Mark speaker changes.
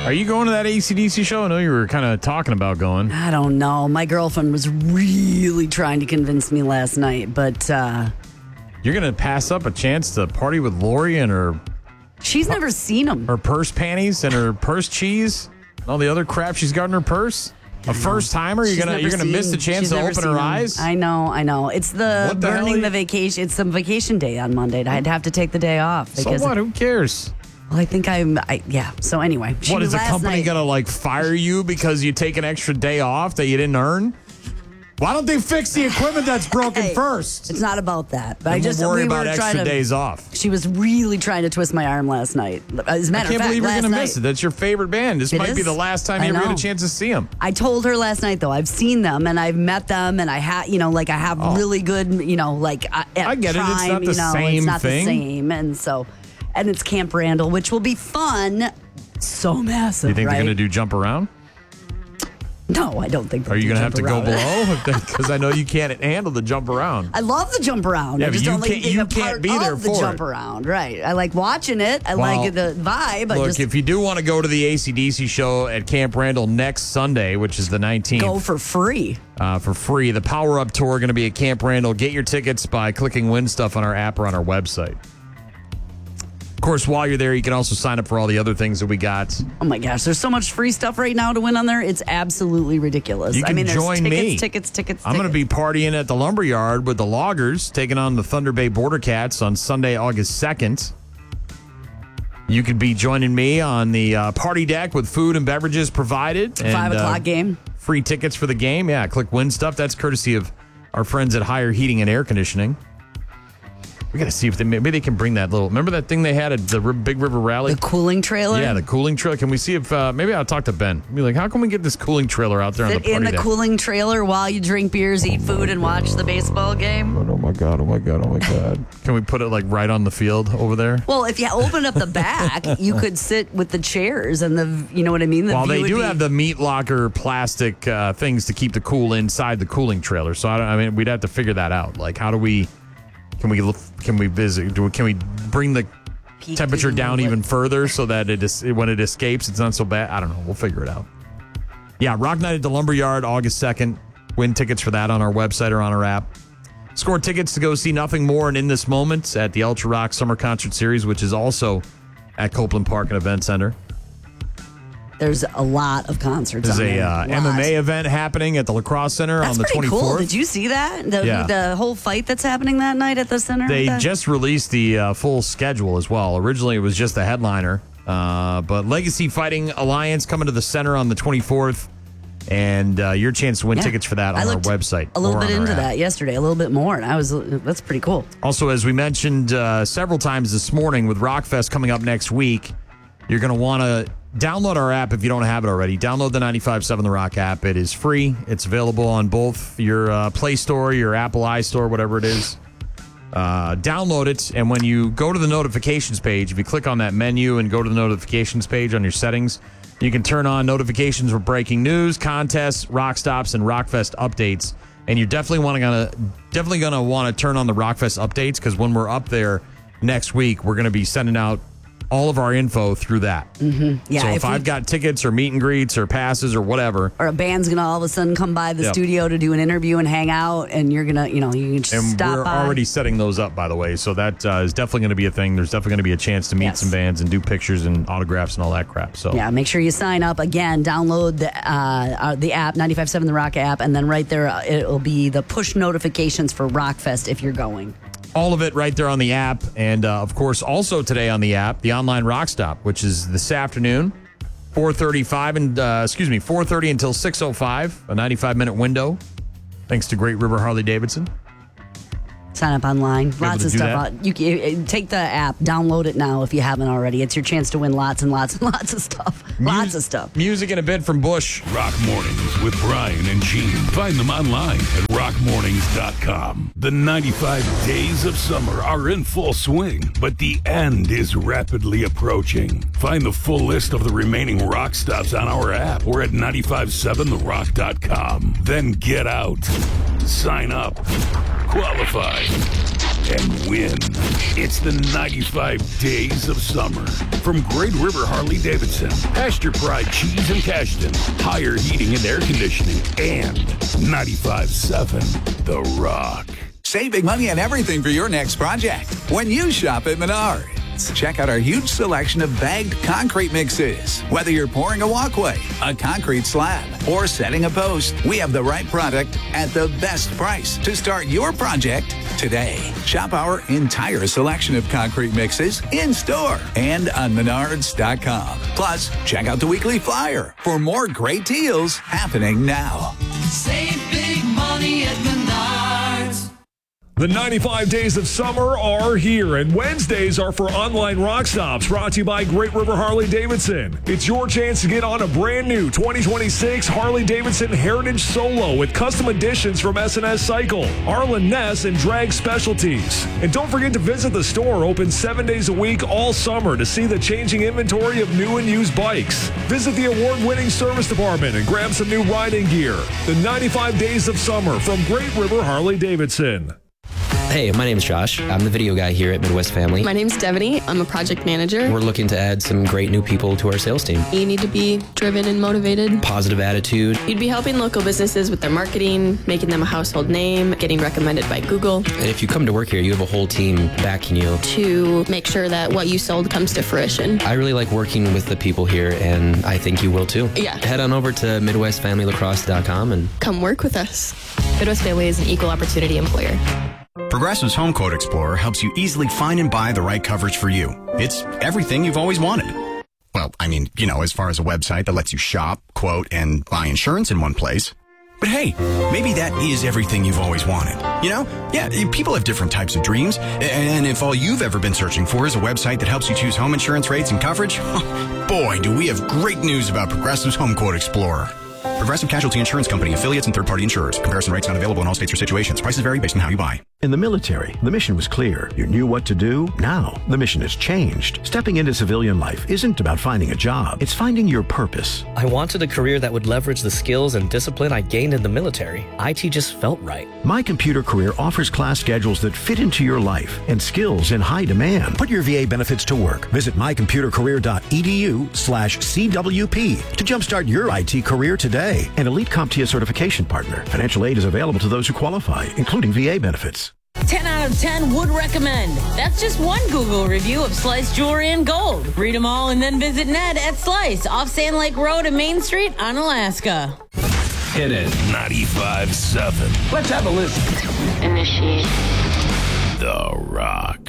Speaker 1: Are you going to that AC/DC show? I know you were kind of talking about going.
Speaker 2: I don't know. My girlfriend was really trying to convince me last night, but
Speaker 1: You're going to pass up a chance to party with Lori and her
Speaker 2: she's never seen them.
Speaker 1: her purse panties and her purse cheese and all the other crap she's got in her purse? A first timer? You're gonna miss the chance to open her eyes?
Speaker 2: I know. It's the burning the vacation. It's some vacation day on Monday. I'd have to take the day off.
Speaker 1: So what? Who cares?
Speaker 2: Well, I think yeah. So anyway.
Speaker 1: What, is the company going to fire you because you take an extra day off that you didn't earn? Why don't they fix the equipment that's broken first?
Speaker 2: It's not about that. But
Speaker 1: I just worry about extra days off.
Speaker 2: She was really trying to twist my arm last night. As a matter
Speaker 1: I can't believe you're going to miss it. That's your favorite band. This might be the last time you ever get a chance to see them.
Speaker 2: I told her last night, though, I've seen them and I've met them and I have, I have really good,
Speaker 1: I get it. It's not the same
Speaker 2: it's not
Speaker 1: thing.
Speaker 2: the same. And it's Camp Randall, which will be fun. So massive.
Speaker 1: You think
Speaker 2: right?
Speaker 1: they're going to do Jump Around?
Speaker 2: No, I don't think.
Speaker 1: Are you going to have to go below? Because I know you can't handle the jump around.
Speaker 2: I love the jump around.
Speaker 1: Yeah,
Speaker 2: I just don't like
Speaker 1: you can't be there for
Speaker 2: the jump around. Right. I like watching it. I like the vibe.
Speaker 1: Look, if you do want to go to the AC/DC show at Camp Randall next Sunday, which is the 19th.
Speaker 2: Go for free.
Speaker 1: For free. The Power Up Tour going to be at Camp Randall. Get your tickets by clicking Win Stuff on our app or on our website. Of course, while you're there, you can also sign up for all the other things that we got.
Speaker 2: Oh, my gosh. There's so much free stuff right now to win on there. It's absolutely ridiculous.
Speaker 1: You can join me.
Speaker 2: Tickets.
Speaker 1: I'm going to be partying at the Lumberyard with the Loggers, taking on the Thunder Bay Border Cats on Sunday, August 2nd. You could be joining me on the party deck with food and beverages provided.
Speaker 2: 5 o'clock game.
Speaker 1: Free tickets for the game. Yeah, click Win Stuff. That's courtesy of our friends at Higher Heating and Air Conditioning. We got to see if maybe they can bring that little. Remember that thing they had at the Big River Rally?
Speaker 2: The cooling trailer?
Speaker 1: Yeah, the cooling trailer. Can we see if maybe I'll talk to Ben. Be like, how can we get this cooling trailer out there on the party deck?
Speaker 2: Cooling trailer while you drink beers, eat food, and watch the baseball game?
Speaker 1: Oh my God. Can we put it right on the field over there?
Speaker 2: Well, if you open up the back, you could sit with the chairs and you know what I mean?
Speaker 1: Well, they do have the meat locker plastic things to keep the cool inside the cooling trailer. So we'd have to figure that out. How do we? Can we visit? Can we bring the temperature down even further so that when it escapes, it's not so bad? I don't know. We'll figure it out. Yeah, Rock Night at the Lumberyard, August 2nd. Win tickets for that on our website or on our app. Score tickets to go see Nothing More and In This Moment at the Ultra Rock Summer Concert Series, which is also at Copeland Park and Event Center.
Speaker 2: There's a lot of concerts.
Speaker 1: There's a MMA event happening at the Lacrosse Center on the 24th.
Speaker 2: Cool. Did you see that? The whole fight that's happening that night at the center?
Speaker 1: They just released the full schedule as well. Originally, it was just the headliner. But Legacy Fighting Alliance coming to the center on the 24th. And your chance to win tickets for that on our website.
Speaker 2: A little bit into that yesterday, a little bit more. And that's pretty cool.
Speaker 1: Also, as we mentioned several times this morning, with Rockfest coming up next week, you're going to want to download our app if you don't have it already. Download the 95.7 The Rock app. It is free. It's available on both your Play Store, your Apple iStore, whatever it is. Download it, and when you go to the notifications page, if you click on that menu and go to the notifications page on your settings, you can turn on notifications for breaking news, contests, rock stops, and Rockfest updates. And you're definitely gonna want to turn on the Rockfest updates, because when we're up there next week, we're going to be sending out all of our info through that.
Speaker 2: Mm-hmm. Yeah,
Speaker 1: so if I've got tickets or meet and greets or passes or whatever,
Speaker 2: or a band's gonna all of a sudden come by the studio to do an interview and hang out, and you're gonna, you can just stop
Speaker 1: we're
Speaker 2: by.
Speaker 1: Already setting those up, by the way. So that is definitely going to be a thing. There's definitely going to be a chance to meet some bands and do pictures and autographs and all that crap. So
Speaker 2: yeah, make sure you sign up. Again, download the app, 95.7 The Rock app, and then right there it'll be the push notifications for Rockfest if you're going.
Speaker 1: All of it right there on the app. And, of course, also today on the app, the online Rock Stop, which is this afternoon, 4:30 until 6:05, a 95-minute window, thanks to Great River Harley-Davidson.
Speaker 2: Sign up online. Lots of stuff. You can take the app, download it now if you haven't already. It's your chance to win lots and lots and lots of stuff. Lots of stuff.
Speaker 1: Music and a bit from Bush.
Speaker 3: Rock Mornings with Brian and Gene. Find them online at rockmornings.com. The 95 days of summer are in full swing, but the end is rapidly approaching. Find the full list of the remaining rock stops on our app or at 957therock.com. Then get out. Sign up. Qualify. and win. It's the 95 Days of Summer. From Great River Harley-Davidson, Pasture Pride Cheese and Cashton, Higher Heating and Air Conditioning, and 95.7 The Rock.
Speaker 4: Save big money on everything for your next project when you shop at Menards. Check out our huge selection of bagged concrete mixes. Whether you're pouring a walkway, a concrete slab, or setting a post, we have the right product at the best price to start your project today. Shop our entire selection of concrete mixes in-store and on Menards.com. Plus, check out the weekly flyer for more great deals happening now.
Speaker 5: Save big money at Menards.
Speaker 6: The 95 Days of Summer are here, and Wednesdays are for online rock stops brought to you by Great River Harley-Davidson. It's your chance to get on a brand new 2026 Harley-Davidson Heritage Solo with custom additions from S&S Cycle, Arlen Ness, and Drag Specialties. And don't forget to visit the store, open 7 days a week all summer, to see the changing inventory of new and used bikes. Visit the award-winning service department and grab some new riding gear. The 95 Days of Summer from Great River Harley-Davidson.
Speaker 7: Hey, my name's Josh. I'm the video guy here at Midwest Family.
Speaker 8: My name's Devaney. I'm a project manager.
Speaker 7: We're looking to add some great new people to our sales team.
Speaker 8: You need to be driven and motivated.
Speaker 7: Positive attitude.
Speaker 8: You'd be helping local businesses with their marketing, making them a household name, getting recommended by Google.
Speaker 7: And if you come to work here, you have a whole team backing you
Speaker 8: to make sure that what you sold comes to fruition.
Speaker 7: I really like working with the people here, and I think you will too.
Speaker 8: Yeah.
Speaker 7: Head on over to MidwestFamilyLacrosse.com and
Speaker 8: come work with us.
Speaker 9: Midwest Family is an equal opportunity employer.
Speaker 10: Progressive's Home Quote Explorer helps you easily find and buy the right coverage for you. It's everything you've always wanted. Well, I mean, as far as a website that lets you shop, quote, and buy insurance in one place. But hey, maybe that is everything you've always wanted. Yeah, people have different types of dreams. And if all you've ever been searching for is a website that helps you choose home insurance rates and coverage, boy, do we have great news about Progressive's Home Quote Explorer. Progressive Casualty Insurance Company, affiliates, and third-party insurers. Comparison rates not available in all states or situations. Prices vary based on how you buy.
Speaker 11: In the military, the mission was clear. You knew what to do. Now, the mission has changed. Stepping into civilian life isn't about finding a job. It's finding your purpose.
Speaker 12: I wanted a career that would leverage the skills and discipline I gained in the military. IT just felt right.
Speaker 11: My Computer Career offers class schedules that fit into your life and skills in high demand. Put your VA benefits to work. Visit mycomputercareer.edu/CWP to jumpstart your IT career today. An elite CompTIA certification partner. Financial aid is available to those who qualify, including VA benefits.
Speaker 13: 10 out of 10 would recommend. That's just one Google review of Slice Jewelry and Gold. Read them all and then visit Ned at Slice off Sand Lake Road and Main Street on Alaska.
Speaker 3: Hit it. 95.7.
Speaker 5: Let's have a listen.
Speaker 9: Initiate.
Speaker 3: The Rock.